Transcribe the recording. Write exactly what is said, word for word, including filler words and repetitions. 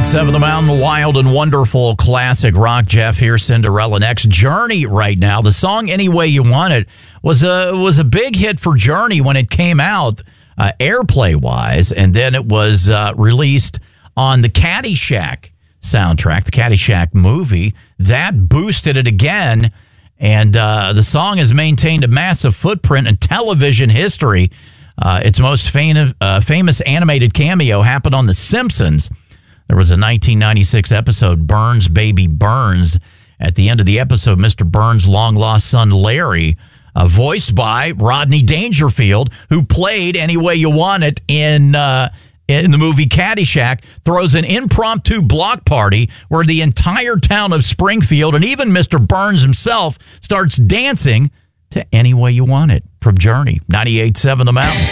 ninety-eight point seven The Mountain, wild and wonderful classic rock. Jeff here, Cinderella next. Journey right now. The song Any Way You Want It was a, was a big hit for Journey when it came out, uh, airplay-wise, and then it was uh, released on the Caddyshack soundtrack, the Caddyshack movie. That boosted it again, and uh, the song has maintained a massive footprint in television history. Uh, its most fam- uh, famous animated cameo happened on The Simpsons. There was a nineteen ninety-six episode, Burns Baby Burns. At the end of the episode, Mister Burns' long-lost son, Larry, uh, voiced by Rodney Dangerfield, who played Any Way You Want It in uh, in the movie Caddyshack, throws an impromptu block party where the entire town of Springfield and even Mister Burns himself starts dancing to Any Way You Want It from Journey. ninety-eight point seven The Mountain.